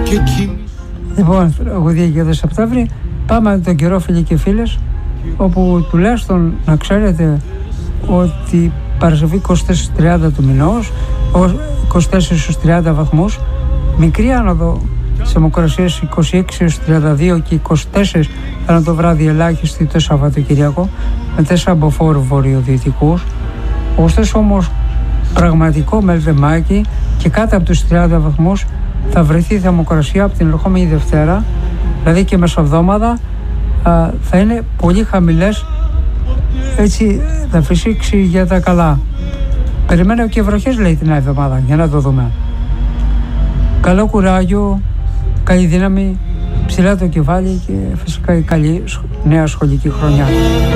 Λοιπόν, τραγουδία για το Σεπτέμβρη. Πάμε τον καιρό, φίλοι και φίλες, όπου τουλάχιστον να ξέρετε ότι Παρασκευή 24-30 του μηνός, 24-30 βαθμούς, μικρή άνοδο σε θερμοκρασίες 26-32 και 24 ανά το βράδυ ελάχιστη το Σαββατοκυριακό, με 4 μποφόρ βορειοδυτικούς. Ωστόσο όμως πραγματικό μελτεμάκι και κάτω από τους 30 βαθμούς θα βρεθεί η θερμοκρασία από την ερχόμενη Δευτέρα, δηλαδή και μεσοβδόμαδα θα είναι πολύ χαμηλές, έτσι θα φυσήξει για τα καλά. Περιμένω και βροχές, λέει, την άλλη εβδομάδα, για να το δούμε. Καλό κουράγιο, καλή δύναμη, ψηλά το κεφάλι και φυσικά η καλή νέα σχολική χρονιά.